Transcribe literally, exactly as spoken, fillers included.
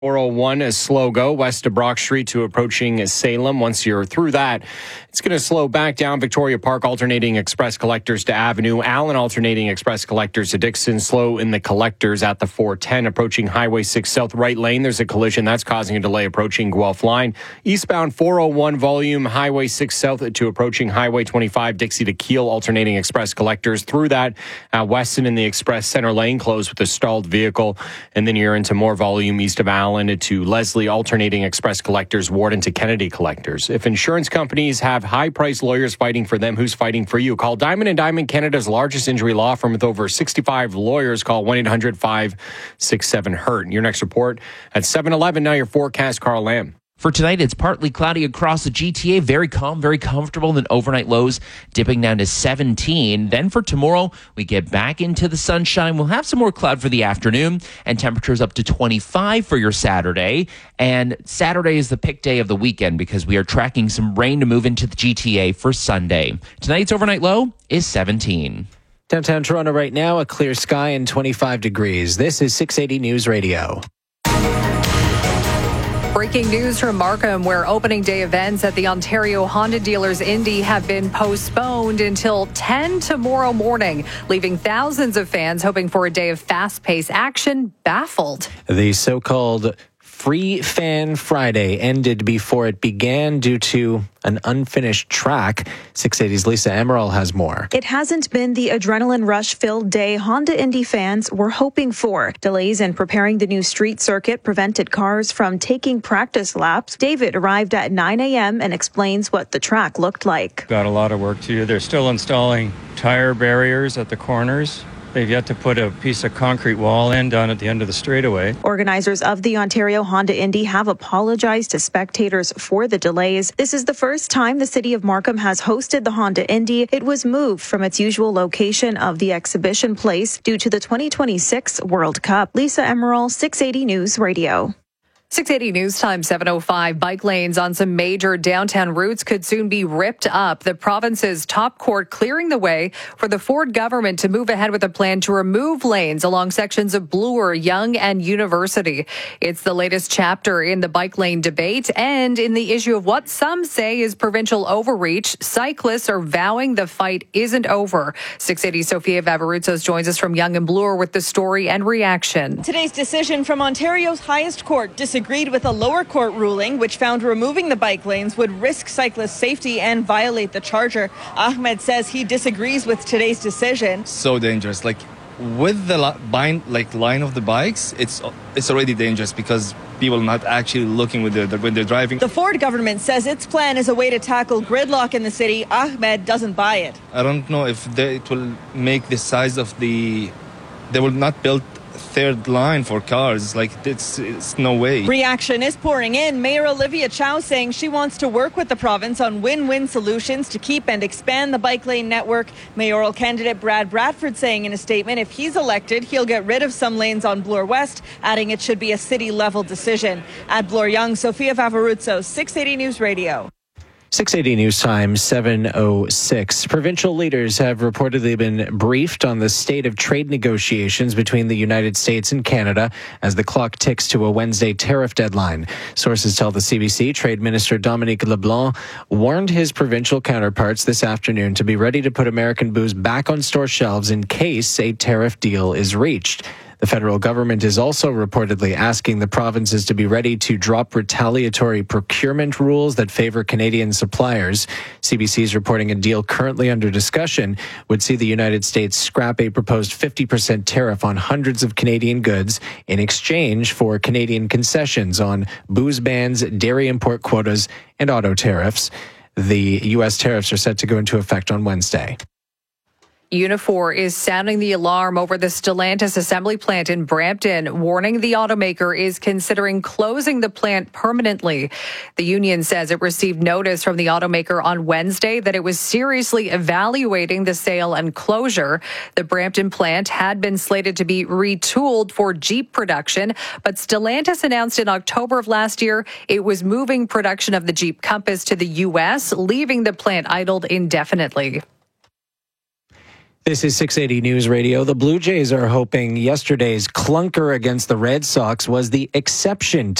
four oh one, a slow go west of Brock Street to approaching Salem. Once you're through that, it's going to slow back down Victoria Park, alternating express collectors to Avenue. Allen, alternating express collectors to Dixon. Slow in the collectors at the four ten, approaching Highway six South right lane. There's a collision that's causing a delay approaching Guelph line. Eastbound four oh one volume, Highway six South to approaching Highway twenty-five, Dixie to Kiel, alternating express collectors. Through that, uh, Weston in the express center lane closed with a stalled vehicle. And then you're into more volume east of Allen to Leslie, alternating express collectors, Warden to Kennedy collectors. If insurance companies have high-priced lawyers fighting for them, who's fighting for you? Call Diamond and Diamond, Canada's largest injury law firm with over sixty-five lawyers. Call one eight hundred five six seven hurt. Your next report at seven eleven. Now your forecast, Carl Lamb. For tonight, it's partly cloudy across the G T A. Very calm, very comfortable. Then overnight lows dipping down to seventeen. Then for tomorrow, we get back into the sunshine. We'll have some more cloud for the afternoon and temperatures up to twenty-five for your Saturday. And Saturday is the pick day of the weekend because we are tracking some rain to move into the G T A for Sunday. Tonight's overnight low is seventeen. Downtown Toronto right now, a clear sky and twenty-five degrees. This is six eighty News Radio. Breaking news from Markham, where opening day events at the Ontario Honda Dealers Indy have been postponed until ten tomorrow morning, leaving thousands of fans hoping for a day of fast-paced action baffled. The so-called Free Fan Friday ended before it began due to an unfinished track. six eighty's Lisa Emerald has more. It hasn't been the adrenaline rush-filled day Honda Indy fans were hoping for. Delays in preparing the new street circuit prevented cars from taking practice laps. David arrived at nine a.m. and explains what the track looked like. Got a lot of work to do. They're still installing tire barriers at the corners. They've yet to put a piece of concrete wall in down at the end of the straightaway. Organizers of the Ontario Honda Indy have apologized to spectators for the delays. This is the first time the city of Markham has hosted the Honda Indy. It was moved from its usual location of the exhibition place due to the twenty twenty-six World Cup. Lisa Emerald, six eighty News Radio. six eighty News Time, seven oh five. Bike lanes on some major downtown routes could soon be ripped up. The province's top court clearing the way for the Ford government to move ahead with a plan to remove lanes along sections of Bloor, Yonge, and University. It's the latest chapter in the bike lane debate and in the issue of what some say is provincial overreach. Cyclists are vowing the fight isn't over. six eighty Sophia Vavarutsos joins us from Yonge and Bloor with the story and reaction. Today's decision from Ontario's highest court disagreed with a lower court ruling which found removing the bike lanes would risk cyclist safety and violate the charter. Ahmed says he disagrees with today's decision. So dangerous. Like with the li- bind, like line of the bikes, it's it's already dangerous because people are not actually looking with the, when they're driving. The Ford government says its plan is a way to tackle gridlock in the city. Ahmed doesn't buy it. I don't know if they, it will make the size of the. They will not build third line for cars. Like it's, it's no way. Reaction is pouring in. Mayor Olivia Chow saying she wants to work with the province on win-win solutions to keep and expand the bike lane network. Mayoral candidate Brad Bradford saying in a statement if he's elected, he'll get rid of some lanes on Bloor West, adding it should be a city-level decision. At Bloor Yonge, Sophia Vavarutsos, six eighty News Radio. six eighty News Time, seven oh six. Provincial leaders have reportedly been briefed on the state of trade negotiations between the United States and Canada as the clock ticks to a Wednesday tariff deadline. Sources tell the C B C Trade Minister Dominique LeBlanc warned his provincial counterparts this afternoon to be ready to put American booze back on store shelves in case a tariff deal is reached. The federal government is also reportedly asking the provinces to be ready to drop retaliatory procurement rules that favor Canadian suppliers. C B C is reporting a deal currently under discussion would see the United States scrap a proposed fifty percent tariff on hundreds of Canadian goods in exchange for Canadian concessions on booze bans, dairy import quotas, and auto tariffs. The U S tariffs are set to go into effect on Wednesday. Unifor is sounding the alarm over the Stellantis assembly plant in Brampton, warning the automaker is considering closing the plant permanently. The union says it received notice from the automaker on Wednesday that it was seriously evaluating the sale and closure. The Brampton plant had been slated to be retooled for Jeep production, but Stellantis announced in October of last year it was moving production of the Jeep Compass to the U S, leaving the plant idled indefinitely. This is six eighty News Radio. The Blue Jays are hoping yesterday's clunker against the Red Sox was the exception